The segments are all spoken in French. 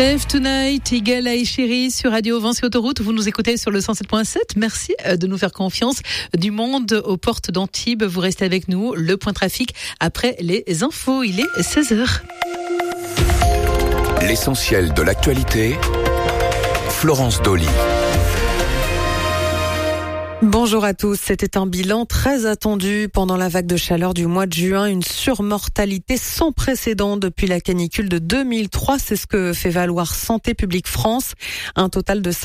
Live Tonight, Eagle Eye Chérie sur Radio Vinci Autoroute. Vous nous écoutez sur le 107.7. Merci de nous faire confiance. Du monde aux portes d'Antibes. Vous restez avec nous. Le point trafic après les infos. Il est 16h. L'essentiel de l'actualité. Florence Dolly. Bonjour à tous. C'était un bilan très attendu pendant la vague de chaleur du mois de juin. Une surmortalité sans précédent depuis la canicule de 2003. C'est ce que fait valoir Santé publique France. Un total de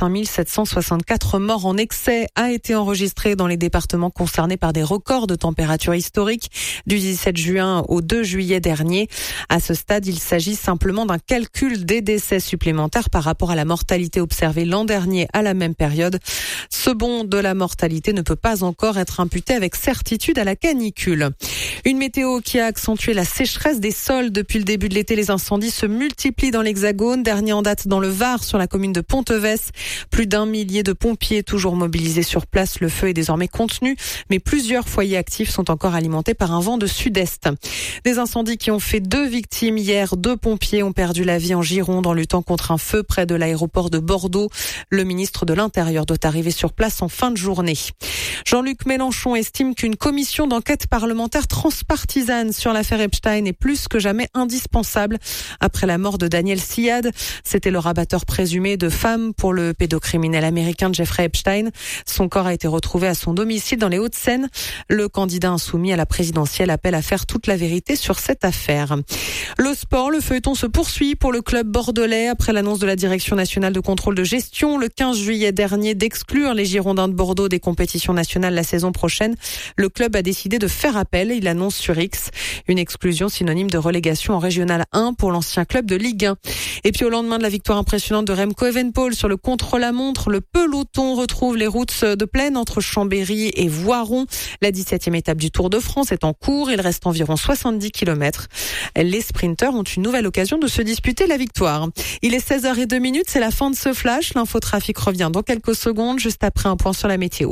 5764 morts en excès a été enregistré dans les départements concernés par des records de température historiques du 17 juin au 2 juillet dernier. À ce stade, il s'agit simplement d'un calcul des décès supplémentaires par rapport à la mortalité observée l'an dernier à la même période. Ce bond de la mortalité ne peut pas encore être imputé avec certitude à la canicule. Une météo qui a accentué la sécheresse des sols depuis le début de l'été. Les incendies se multiplient dans l'Hexagone. Dernier en date dans le Var, sur la commune de Ponteves. Plus d'1 millier de pompiers toujours mobilisés sur place. Le feu est désormais contenu, mais plusieurs foyers actifs sont encore alimentés par un vent de sud-est. Des incendies qui ont fait 2 victimes hier. 2 pompiers ont perdu la vie en Gironde en luttant contre un feu près de l'aéroport de Bordeaux. Le ministre de l'Intérieur doit arriver sur place en fin de journée. Jean-Luc Mélenchon estime qu'une commission d'enquête parlementaire transpartisane sur l'affaire Epstein est plus que jamais indispensable après la mort de Daniel Syad. C'était le rabatteur présumé de femmes pour le pédocriminel américain Jeffrey Epstein. Son corps a été retrouvé à son domicile dans les Hauts-de-Seine. Le candidat insoumis à la présidentielle appelle à faire toute la vérité sur cette affaire. Le sport, le feuilleton se poursuit pour le club bordelais après l'annonce de la Direction nationale de contrôle de gestion le 15 juillet dernier d'exclure les Girondins de Bordeaux des compétitions nationales la saison prochaine. Le club a décidé de faire appel. Il annonce sur X une exclusion synonyme de relégation en Régional 1 pour l'ancien club de Ligue 1. Et puis au lendemain de la victoire impressionnante de Remco Evenepoel sur le contre-la-montre, le peloton retrouve les routes de plaine entre Chambéry et Voiron. La 17e étape du Tour de France est en cours. Il reste environ 70 km. Les sprinteurs ont une nouvelle occasion de se disputer la victoire. Il est 16h02, c'est la fin de ce flash. L'infotrafic revient dans quelques secondes, juste après un point sur la météo.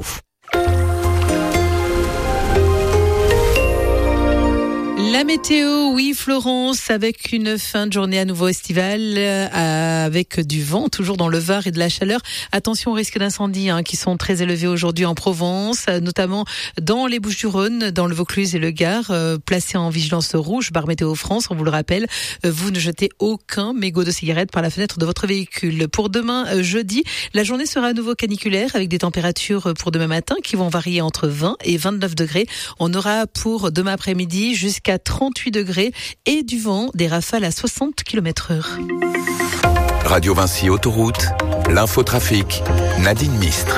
La météo, oui Florence, avec une fin de journée à nouveau estivale, avec du vent, toujours dans le Var et de la chaleur. Attention au risque d'incendie qui sont très élevés aujourd'hui en Provence, notamment dans les Bouches-du-Rhône, dans le Vaucluse et le Gard, placés en vigilance rouge par Météo France. On vous le rappelle, vous ne jetez aucun mégot de cigarette par la fenêtre de votre véhicule. Pour demain, jeudi, la journée sera à nouveau caniculaire avec des températures pour demain matin qui vont varier entre 20 et 29 degrés. On aura pour demain après-midi jusqu'à 38 degrés et du vent, des rafales à 60 km/h. Radio Vinci Autoroute, l'infotrafic, Nadine Mistre.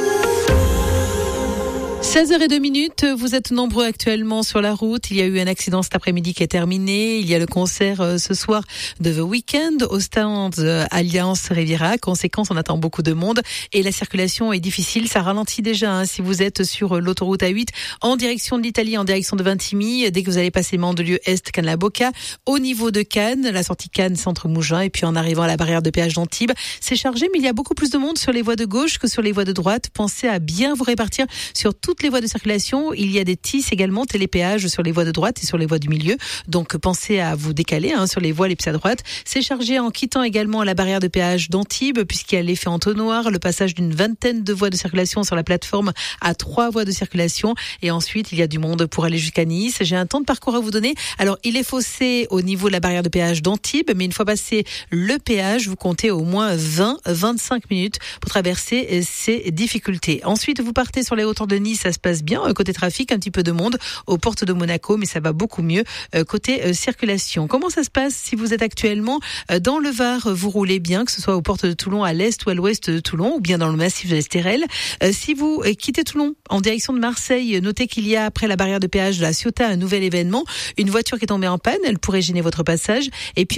16h02, vous êtes nombreux actuellement sur la route. Il y a eu un accident cet après-midi qui est terminé. Il y a le concert ce soir de The Weeknd au stand Alliance Riviera. Conséquence, on attend beaucoup de monde et la circulation est difficile. Ça ralentit déjà si vous êtes sur l'autoroute A8 en direction de l'Italie, en direction de Vintimille. Dès que vous allez passer Mandelieu-Est, Cannes-la-Boca, au niveau de Cannes, la sortie Cannes, centre Mougins, et puis en arrivant à la barrière de péage d'Antibes, c'est chargé, mais il y a beaucoup plus de monde sur les voies de gauche que sur les voies de droite. Pensez à bien vous répartir sur toutes les voies de circulation. Il y a des TIS également, télépéages sur les voies de droite et sur les voies du milieu. Donc pensez à vous décaler sur les voies les plus à droite. C'est chargé en quittant également la barrière de péage d'Antibes, puisqu'il y a l'effet entonnoir, le passage d'une vingtaine de voies de circulation sur la plateforme à 3 voies de circulation. Et ensuite, il y a du monde pour aller jusqu'à Nice. J'ai un temps de parcours à vous donner. Alors, il est faussé au niveau de la barrière de péage d'Antibes, mais une fois passé le péage, vous comptez au moins 20-25 minutes pour traverser ces difficultés. Ensuite, vous partez sur les hauteurs de Nice, ça se passe bien. Côté trafic, un petit peu de monde aux portes de Monaco, mais ça va beaucoup mieux côté circulation. Comment ça se passe si vous êtes actuellement dans le Var? Vous roulez bien, que ce soit aux portes de Toulon, à l'est ou à l'ouest de Toulon, ou bien dans le massif de l'Estérel. Si vous quittez Toulon en direction de Marseille, notez qu'il y a après la barrière de péage de la Ciotat un nouvel événement. Une voiture qui est tombée en panne, elle pourrait gêner votre passage. Et puis